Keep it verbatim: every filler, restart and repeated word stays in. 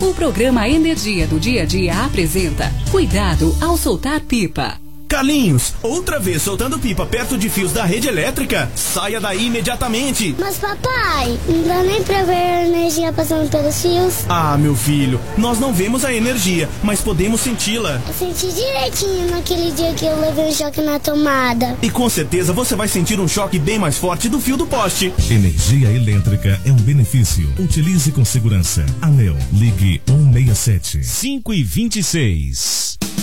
O programa Energia do Dia a Dia apresenta Cuidado ao soltar pipa. Carlinhos, outra vez soltando pipa perto de fios da rede elétrica? Saia daí imediatamente! Mas papai, não dá nem pra ver a energia passando pelos fios. Ah, meu filho, nós não vemos a energia, mas podemos senti-la. Eu senti direitinho naquele dia que eu levei um choque na tomada. E com certeza você vai sentir um choque bem mais forte do fio do poste. Energia elétrica é um benefício. Utilize com segurança. ANEEL, ligue um seis sete. cinco e vinte e seis.